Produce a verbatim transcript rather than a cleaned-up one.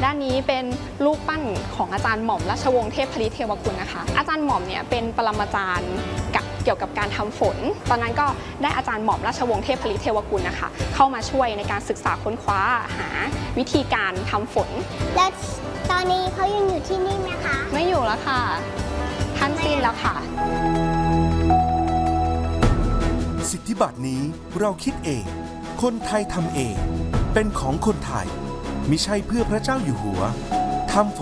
ด้านนี้เป็นรูปปั้นของอาจารย์หม่อมราชวงศ์เทพผลิตเทวคุณนะคะอาจารย์หม่อมเนี่ยเป็นปรมาจารย์เกี่ยวกับการทำฝนตอนนั้นก็ได้อาจารย์หม่อมราชวงศ์เทพผลิตเทวคุณนะคะเข้ามาช่วยในการศึกษาค้นคว้าหาวิธีการทำฝนและตอนนี้เขายังอยู่ที่นี่ไหมคะไม่อยู่แล้วค่ะท่านสิ้นแล้วค่ะสิทธิบัตรนี้เราคิดเองคนไทยทำเองเป็นของคนไทยมิใช่เพื่อพระเจ้าอยู่หัวทำ